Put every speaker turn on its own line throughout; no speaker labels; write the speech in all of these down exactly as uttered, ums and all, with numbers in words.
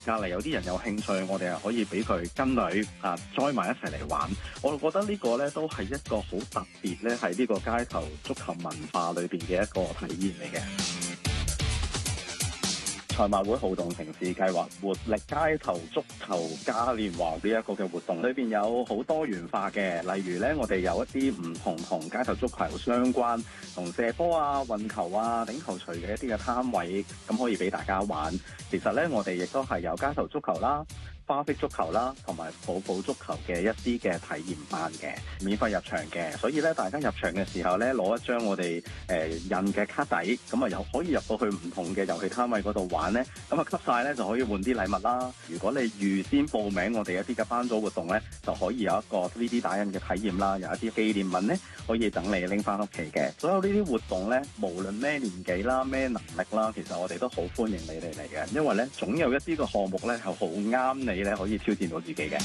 隔離有啲人有興趣，我哋係可以俾佢跟隊啊 join 埋一齊嚟玩。我覺得呢個咧都係一個好特別咧，係呢個街頭足球文化裏邊嘅一個體驗嚟嘅。賽馬會好動城市計劃活力街頭足球嘉年華呢一個嘅活動裏邊有好多元化嘅，例如咧我哋有一啲唔同同街頭足球相關，同射波啊、運球啊、頂球錘嘅一啲嘅攤位，咁可以俾大家玩。其實咧我哋亦都係有街頭足球啦、花式足球啦，同埋泡泡足球嘅一啲嘅體驗班嘅，免費入場嘅。所以咧，大家入場嘅時候咧，攞一張我哋誒、呃、印嘅卡底，咁啊又可以入到去唔同嘅遊戲攤位嗰度玩咧。咁啊吸晒咧就可以換啲禮物啦。如果你預先報名我哋一啲嘅班組活動咧，就可以有一個 三 D 打印嘅體驗啦，有一啲紀念品咧可以等你拎翻屋企嘅。所有呢啲活動咧，無論咩年紀啦、咩能力啦，其實我哋都好歡迎你哋嚟嘅，因為咧總有一啲嘅項目咧係好啱你咧可以挑戰到自己嘅。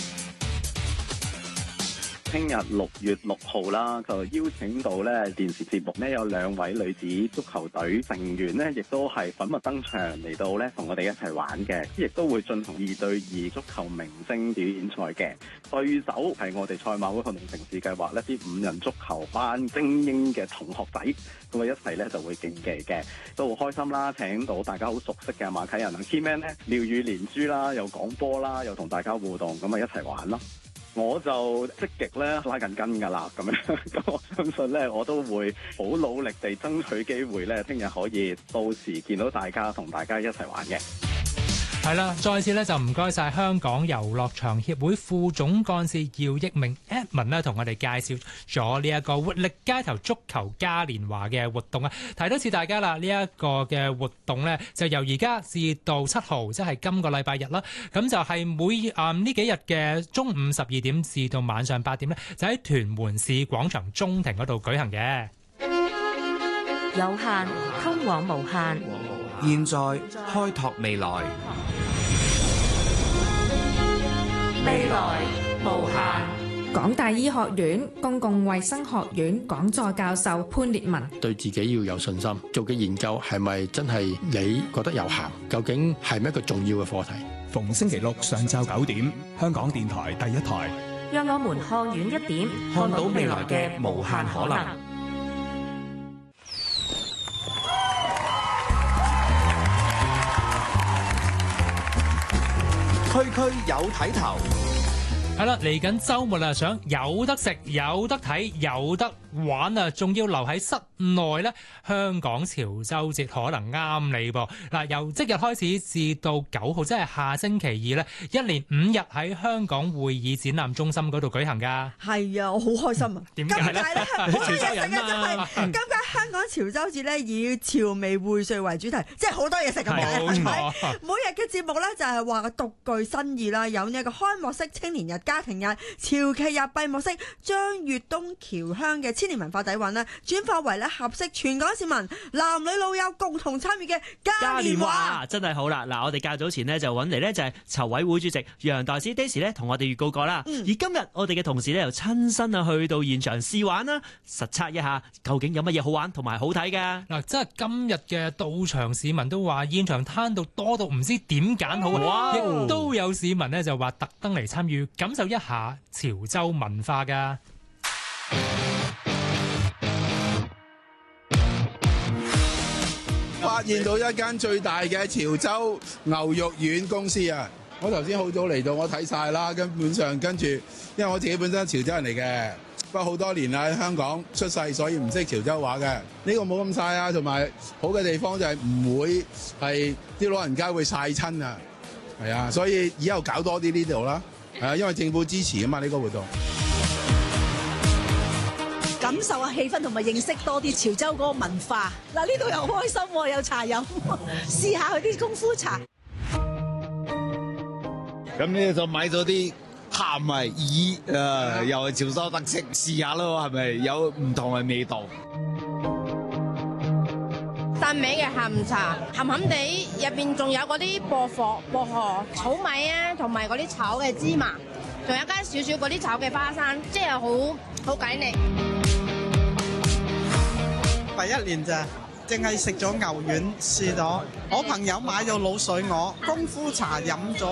聽日六月六號啦，就邀請到咧電視節目咧有兩位女子足球隊成員咧，亦都係粉墨登場嚟到咧同我哋一齊玩嘅，亦都會進行二對二足球明星表演賽嘅。對手係我哋賽馬會運動城市計劃呢啲五人足球班精英嘅同學仔，咁啊一齊咧就會競技嘅，都好開心啦！請到大家好熟悉嘅馬啟仁啊 Keyman 咧妙語連珠啦，又講波啦，又同大家互動，咁啊一齊玩咯！我就積極咧拉緊筋㗎啦，咁樣咁我相信咧，我都會好努力地爭取機會咧，聽日可以到時見到大家，同大家一齊玩嘅。
係啦，再次咧就唔該晒香港遊樂場協會副總幹事姚奕明 Edmond 咧，同我哋介紹咗呢一個活力街頭足球嘉年華嘅活動啊！提多次大家啦，呢、這、一個嘅活動咧就由而家至到七號，即係今個禮拜日啦。咁就係每啊呢、嗯、幾日嘅中午十二點至到晚上八點咧，就喺屯門市廣場中庭嗰度舉行嘅。
有限通往無限，
現在開拓未來。
未來無限。
港大醫學院公共衛生學院講座教授潘烈文：
對自己要有信心，做嘅研究係咪真係你覺得有效？究竟係咪一個重要嘅課題？
逢星期六上晝九點，香港電台第一台，
讓我們看遠一點，看到未來嘅無限可能。
區區有睇頭，
係啦，嚟緊週末啦，想有得食、有得睇、有得玩啊，仲要留喺室內咧，香港潮州節可能啱你噃。嗱，由即日開始至到九號，即係下星期二咧，一連五日喺香港會議展覽中心嗰度舉行噶。
係啊，我好開心啊！
點解咧？
好多嘢食啊，真係。今屆香港潮州節咧以潮味匯萃為主題，即係好多嘢食咁解。
冇錯。
每日嘅節目咧就係話獨具新意啦，有呢個開幕式、青年日、家庭日、潮劇日、閉幕式，將粵東僑鄉嘅千年文化底蘊咧轉化為咧合適全港市民男女老幼共同參與嘅嘉年華，
真係好啦！嗱，我哋較早前呢就揾嚟呢就係籌委會主席楊代斯 Daisy 咧同我哋預告過啦，嗯、而今日我哋嘅同事咧又親身啊去到現場試玩啦，實測一下究竟有乜嘢好玩同埋好睇㗎。
嗱，即係今日嘅到場市民都話現場攤到多到唔知點揀好啊，亦都有市民呢就話特登嚟參與感受一下潮州文化㗎。
發現到一間最大嘅潮州牛肉丸公司啊！我頭先好早嚟到，我睇晒啦，根本上跟住，因為我自己本身係潮州人嚟嘅，不過好多年啦喺香港出世，所以唔識潮州話嘅。呢個冇咁曬啊，同埋好嘅地方就係唔會係啲老人家會曬親啊，係啊，所以以後搞多啲呢度啦，係啊，因為政府支持啊嘛呢個活動。
感受下氣氛同埋認識多啲潮州嗰個文化。嗱，呢度又開心喎，有茶飲，試下佢啲功夫茶。
咁呢就買咗啲鹹米耳，誒又係潮州特色，試下咯，係咪有唔同嘅味道？
汕尾嘅下午茶，鹹鹹地，入邊仲有嗰啲薄荷、薄荷草米啊，同埋嗰啲炒嘅芝麻，仲有加少少嗰啲炒嘅花生，即係好好解膩。
第一年咋，淨係食咗牛丸試咗，我朋友買咗滷水鵝，功夫茶飲咗。